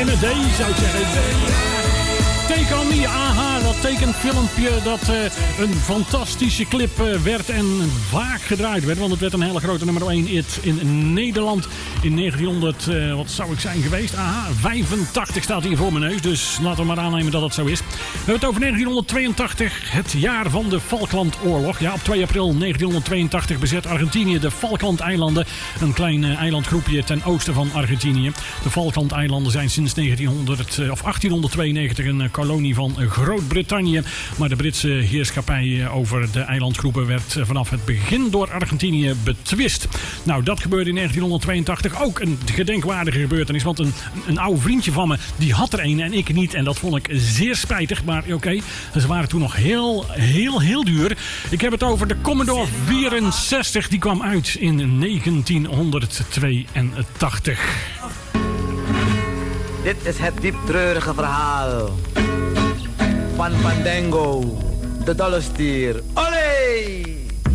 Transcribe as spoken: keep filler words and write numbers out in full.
in a day, zou ik zeggen. Take on Me, aha, dat tekenfilmpje dat uh, een fantastische clip uh, werd en vaak gedraaid werd. Want het werd een hele grote nummer één hit in Nederland in negentienhonderd, uh, wat zou ik zijn geweest? Aha, vijfentachtig staat hier voor mijn neus, dus laten we maar aannemen dat het zo is. We hebben het over negentienhonderdtweeëntachtig, het jaar van de Falklandoorlog. Ja, op twee april negentienhonderdtweeëntachtig bezet Argentinië de Falklandeilanden, een klein uh, eilandgroepje ten oosten van Argentinië. De Falklandeilanden zijn sinds negentienhonderd, uh, of achttienhonderdtweeënnegentig een uh, kolonie van Groot-Brittannië. Maar de Britse heerschappij over de eilandgroepen werd vanaf het begin door Argentinië betwist. Nou, dat gebeurde in negentienhonderdtweeëntachtig. Ook een gedenkwaardige gebeurtenis. Want een, een oude vriendje van me, die had er een en ik niet. En dat vond ik zeer spijtig. Maar oké, okay, ze waren toen nog heel, heel, heel duur. Ik heb het over de Commodore vierenzestig. Die kwam uit in negentienhonderdtweeëntachtig. Dit is het diep treurige verhaal van Fandango, de dolle stier.